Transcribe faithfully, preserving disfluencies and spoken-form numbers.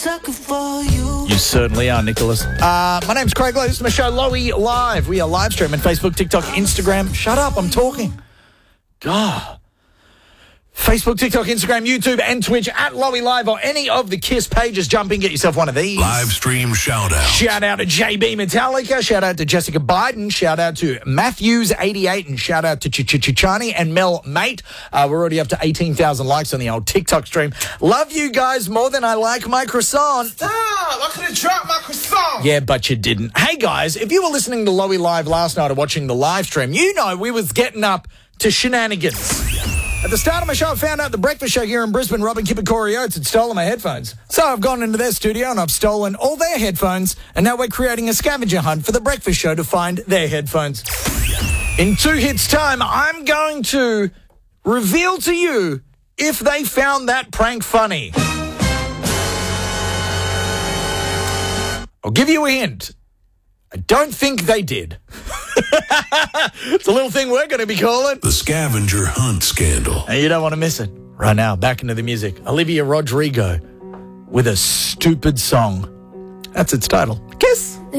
Sucker for you. You certainly are, Nicholas. Uh, my name's Craig Lowe. This is my show, Lowy Live. We are live streaming Facebook, TikTok, Instagram. Shut up, I'm talking. God. Facebook, TikTok, Instagram, YouTube, and Twitch at Lowy Live or any of the KISS pages. Jump in, get yourself one of these. Live stream shout out. Shout out to J B Metallica. Shout out to Jessica Biden. Shout out to Matthews eighty-eight. And shout out to Chichichani and Mel Mate. Uh, we're already up to eighteen thousand likes on the old TikTok stream. Love you guys more than I like my croissant. Stop! I could have dropped my croissant. Yeah, but you didn't. Hey, guys, if you were listening to Lowy Live last night or watching the live stream, you know we was getting up to shenanigans. At the start of my show, I found out the breakfast show here in Brisbane, Robin, Kip and Corey Oates had stolen my headphones. So I've gone into their studio and I've stolen all their headphones, and now we're creating a scavenger hunt for the breakfast show to find their headphones. In two hits' time, I'm going to reveal to you if they found that prank funny. I'll give you a hint. I don't think they did. It's a little thing we're going to be calling the scavenger hunt scandal. And you don't want to miss it. Right now, back into the music. Olivia Rodrigo with a stupid song. That's its title. Kiss.